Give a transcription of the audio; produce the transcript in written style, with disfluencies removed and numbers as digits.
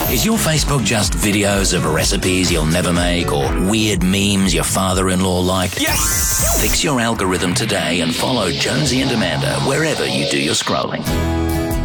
Is your Facebook just videos of recipes you'll never make or weird memes your father-in-law like? Yes! Fix your algorithm today and follow Jonesy and Amanda wherever you do your scrolling.